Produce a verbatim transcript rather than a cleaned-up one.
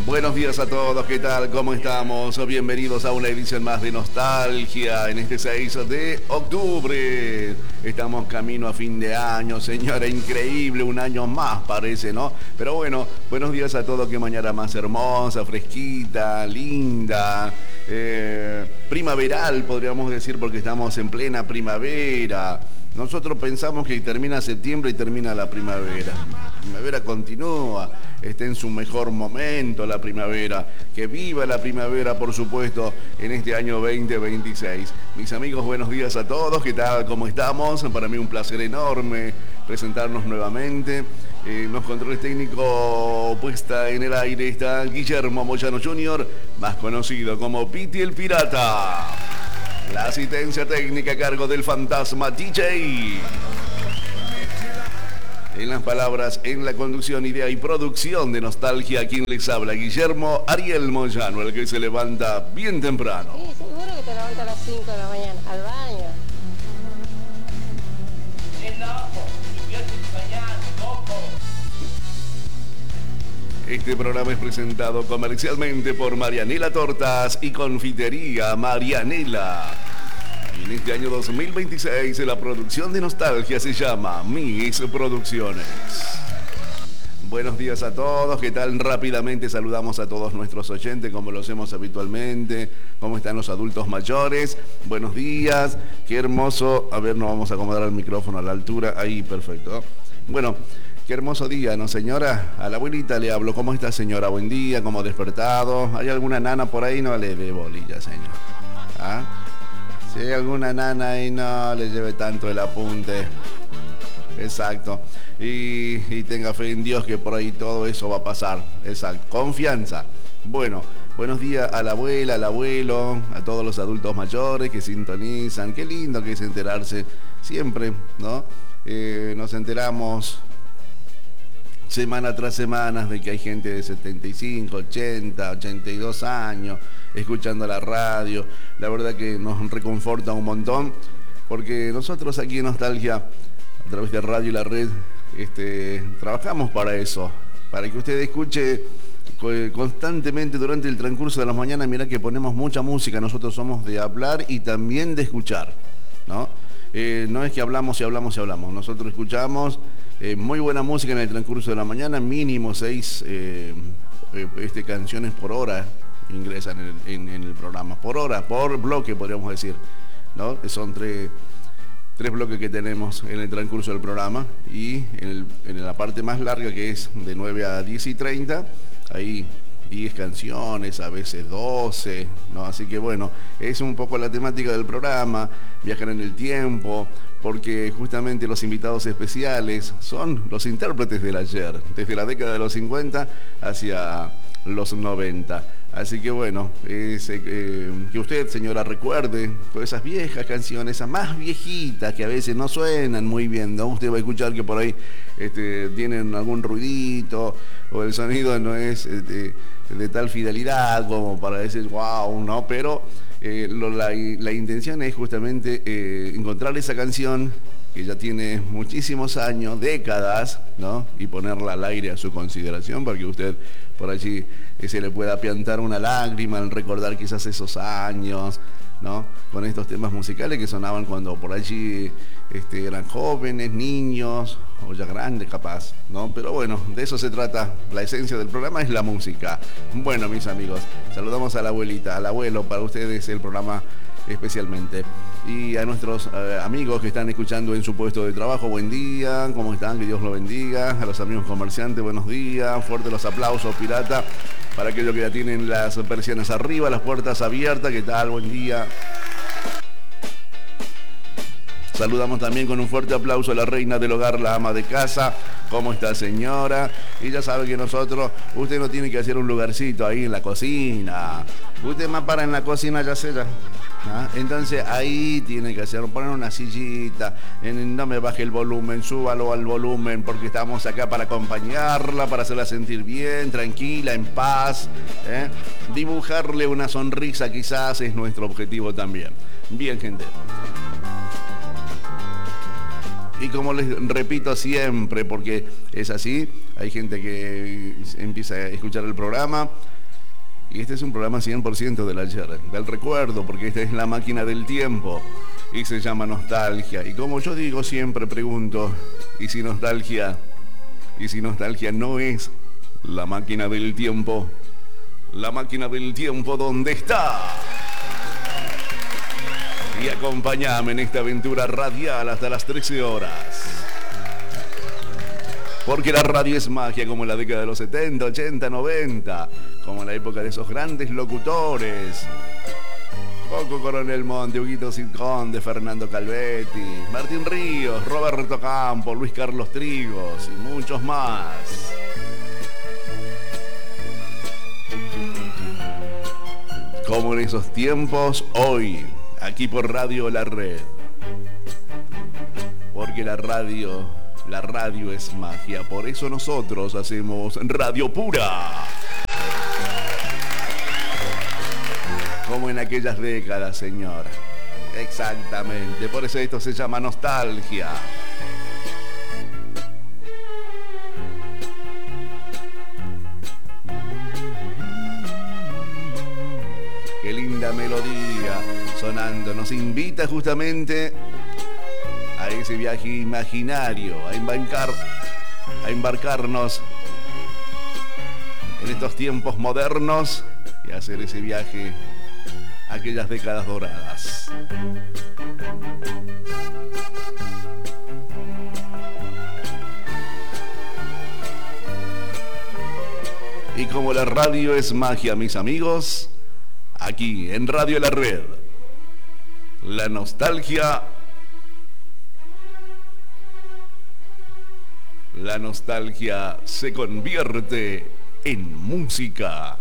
Buenos días a todos, ¿qué tal? ¿Cómo estamos? Bienvenidos a una edición más de Nostalgia en este seis de octubre. Estamos camino a fin de año, señora, increíble, un año más parece, ¿no? Pero bueno, buenos días a todos, qué mañana más hermosa, fresquita, linda, eh, primaveral podríamos decir porque estamos en plena primavera. Nosotros pensamos que termina septiembre y termina la primavera. La primavera continúa, está en su mejor momento la primavera. Que viva la primavera, por supuesto, en este año veinte veintiséis. Mis amigos, buenos días a todos. ¿Qué tal? ¿Cómo estamos? Para mí un placer enorme presentarnos nuevamente. Eh, los controles técnicos puesta en el aire está Guillermo Moyano junior, más conocido como Piti el Pirata. La asistencia técnica a cargo del fantasma D J. En las palabras, en la conducción, idea y producción de Nostalgia, quien les habla, Guillermo Ariel Moyano, el que se levanta bien temprano. Sí, seguro que te levantas a las cinco de la mañana, al baño. Este programa es presentado comercialmente por Marianela Tortas y Confitería Marianela. Y en este año dos mil veintiséis la producción de Nostalgia se llama Mis Producciones. Buenos días a todos, ¿qué tal? Rápidamente saludamos a todos nuestros oyentes como lo hacemos habitualmente. ¿Cómo están los adultos mayores? Buenos días, qué hermoso. A ver, nos vamos a acomodar el micrófono a la altura. Ahí, perfecto. Bueno, qué hermoso día, ¿no, señora? A la abuelita le hablo. ¿Cómo está, señora? Buen día, ¿cómo despertado? ¿Hay alguna nana por ahí? No le dé bolilla, señor. ¿Ah? Si hay alguna nana ahí, no le lleve tanto el apunte. Exacto. Y, y tenga fe en Dios que por ahí todo eso va a pasar. Exacto. Confianza. Bueno, buenos días a la abuela, al abuelo, a todos los adultos mayores que sintonizan. Qué lindo que es enterarse siempre, ¿no? Eh, nos enteramos semana tras semana de que hay gente de setenta y cinco, ochenta, ochenta y dos años escuchando la radio. La verdad que nos reconforta un montón porque nosotros aquí en Nostalgia, a través de Radio y la Red, este, trabajamos para eso, para que usted escuche constantemente durante el transcurso de las mañanas. Mirá que ponemos mucha música, nosotros somos de hablar y también de escuchar, ¿no? Eh, no es que hablamos y hablamos y hablamos, nosotros escuchamos eh, muy buena música en el transcurso de la mañana, mínimo seis eh, eh, este, canciones por hora ingresan en el, en, en el programa, por hora, por bloque podríamos decir, ¿no? Son tres, tres bloques que tenemos en el transcurso del programa y en, el, en la parte más larga que es de nueve a diez y treinta, ahí diez canciones, a veces doce, ¿no? Así que bueno, es un poco la temática del programa, viajar en el tiempo, porque justamente los invitados especiales son los intérpretes del ayer, desde la década de los cincuenta hacia los noventa. Así que bueno, es, eh, que usted, señora, recuerde todas esas viejas canciones, esas más viejitas que a veces no suenan muy bien, ¿no? Usted va a escuchar que por ahí este, tienen algún ruidito o el sonido no es este, de tal fidelidad como para decir wow, ¿no? Pero eh, lo, la, la intención es justamente eh, encontrar esa canción que ya tiene muchísimos años, décadas, ¿no? Y ponerla al aire a su consideración para que usted por allí eh, se le pueda apiantar una lágrima al recordar quizás esos años, ¿no? Con estos temas musicales que sonaban cuando por allí este, eran jóvenes, niños o ya grandes capaz, ¿no? Pero bueno, de eso se trata, la esencia del programa es la música. Bueno, mis amigos, saludamos a la abuelita, al abuelo, para ustedes el programa especialmente. Y a nuestros eh, amigos que están escuchando en su puesto de trabajo, buen día, ¿cómo están? Que Dios los bendiga. A los amigos comerciantes, buenos días, fuertes los aplausos, pirata, para aquellos que ya tienen las persianas arriba, las puertas abiertas, ¿qué tal? Buen día. Saludamos también con un fuerte aplauso a la reina del hogar, la ama de casa. ¿Cómo está, señora? Y ya sabe que nosotros, usted no tiene que hacer un lugarcito ahí en la cocina. Usted más para en la cocina, ya sé ya. ¿Ah? Entonces ahí tiene que hacer, poner una sillita, en, no me baje el volumen, súbalo al volumen, porque estamos acá para acompañarla, para hacerla sentir bien, tranquila, en paz, ¿eh? Dibujarle una sonrisa quizás es nuestro objetivo también. Bien, gente. Y como les repito siempre, porque es así, hay gente que empieza a escuchar el programa, Y este es un programa cien por ciento del ayer, del recuerdo, porque esta es la máquina del tiempo y se llama nostalgia. Y como yo digo, siempre pregunto, ¿y si nostalgia? ¿Y si nostalgia no es la máquina del tiempo? La máquina del tiempo, ¿dónde está? Y acompáñame en esta aventura radial hasta las trece horas. Porque la radio es magia, como en la década de los setenta, ochenta, noventa, como en la época de esos grandes locutores. Coco Coronel Monte, Huguito Conde, Fernando Calvetti, Martín Ríos, Roberto Campo, Luis Carlos Trigos y muchos más. Como en esos tiempos, hoy, aquí por Radio La Red. Porque la radio... La radio es magia, por eso nosotros hacemos Radio Pura. Como en aquellas décadas, señor. Exactamente, por eso esto se llama nostalgia. Qué linda melodía sonando, nos invita justamente a ese viaje imaginario, a embarcar, a embarcarnos en estos tiempos modernos y hacer ese viaje a aquellas décadas doradas. Y como la radio es magia, mis amigos, aquí en Radio La Red, la nostalgia La nostalgia se convierte en música.